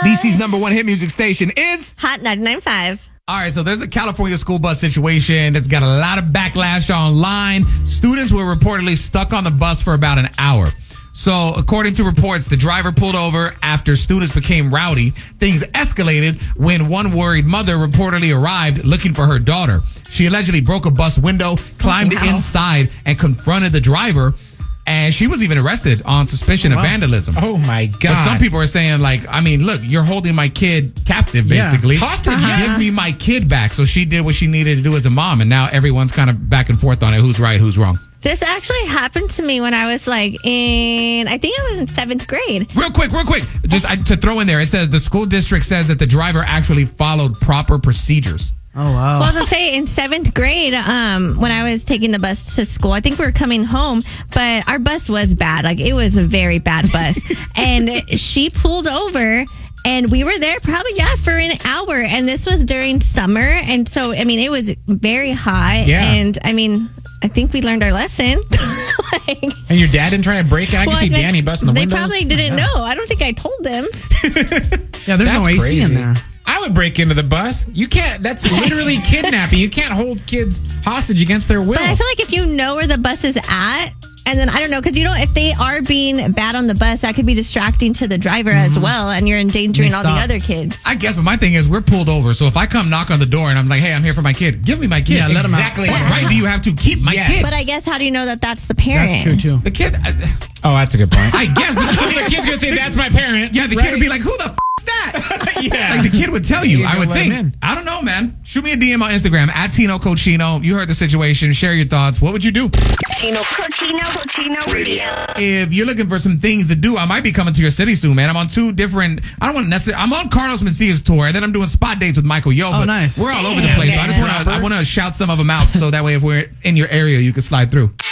DC's #1 hit music station is Hot 99.5. All right, so there's a California school bus situation that's got a lot of backlash online. Students were reportedly stuck on the bus for about an hour. So, according to reports, the driver pulled over after students became rowdy. Things escalated when one worried mother reportedly arrived looking for her daughter. She allegedly broke a bus window, climbed inside, and confronted the driver. And she was even arrested on suspicion of vandalism. Oh, my God. But some people are saying, like, I mean, look, you're holding my kid captive, basically. Yeah. Hostage. Give me my kid back. So she did what she needed to do as a mom. And now everyone's kind of back and forth on it. Who's right, who's wrong. This actually happened to me when I was I think I was in 7th grade. Real quick. Just to throw in there, it says the school district says that the driver actually followed proper procedures. Oh, wow. Well, I was going to say, in 7th grade, when I was taking the bus to school, I think we were coming home, but our bus was bad. Like, it was a very bad bus. And she pulled over, and we were there probably, for an hour. And this was during summer. And so, I mean, it was very hot. Yeah. And, I mean, I think we learned our lesson. And your dad didn't try to break it? I can see Danny busting the window. They probably didn't know. I don't think I told them. Yeah, there's no AC in there. I would break into the bus. You can't. That's literally kidnapping. You can't hold kids hostage against their will. But I feel like if you know where the bus is at, and then I don't know, because if they are being bad on the bus, that could be distracting to the driver as well, and you're endangering all the other kids. I guess, but my thing is, we're pulled over. So if I come knock on the door and I'm like, hey, I'm here for my kid, give me my kid. Yeah, let him out. Exactly. What right do you have to keep my kid? But I guess, how do you know that that's the parent? That's true, too. The kid, Oh, that's a good point. I guess. But The kid's going to say, that's my parent. yeah, the kid would be like, who the is that? Yeah. Like, the kid would tell you, You I don't would let him think. in. I don't know, man. Shoot me a DM on Instagram, @Tino Cochino. You heard the situation. Share your thoughts. What would you do? Tino Cochino Radio. If you're looking for some things to do, I might be coming to your city soon, man. I'm on 2 different, I don't want to necessarily, I'm on Carlos Mencia's tour, and then I'm doing spot dates with Michael Yo. Oh, but nice. We're all over the place. So I just want to shout some of them out so that way if we're in your area, you can slide through.